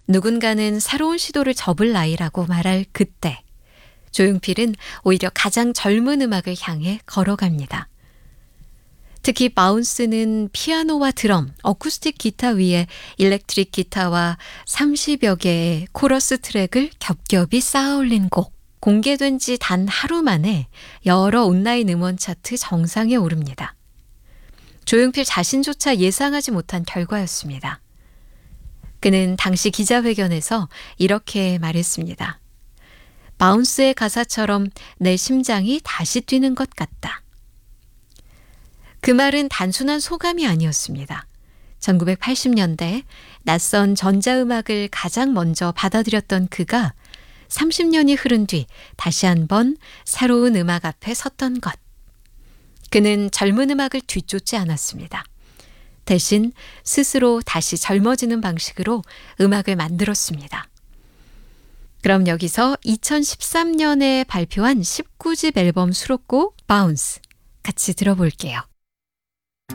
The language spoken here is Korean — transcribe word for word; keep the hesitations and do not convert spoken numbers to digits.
누군가는 새로운 시도를 접을 나이라고 말할 그때, 조용필은 오히려 가장 젊은 음악을 향해 걸어갑니다. 특히 바운스는 피아노와 드럼, 어쿠스틱 기타 위에 일렉트릭 기타와 삼십여 개의 코러스 트랙을 겹겹이 쌓아올린 곡. 공개된 지 단 하루 만에 여러 온라인 음원 차트 정상에 오릅니다. 조용필 자신조차 예상하지 못한 결과였습니다. 그는 당시 기자회견에서 이렇게 말했습니다. 바운스의 가사처럼 내 심장이 다시 뛰는 것 같다. 그 말은 단순한 소감이 아니었습니다. 천구백팔십 년대 낯선 전자음악을 가장 먼저 받아들였던 그가 삼십 년이 흐른 뒤 다시 한번 새로운 음악 앞에 섰던 것. 그는 젊은 음악을 뒤쫓지 않았습니다. 대신 스스로 다시 젊어지는 방식으로 음악을 만들었습니다. 그럼 여기서 이천십삼 년에 발표한 십구 집 앨범 수록곡 바운스 같이 들어볼게요.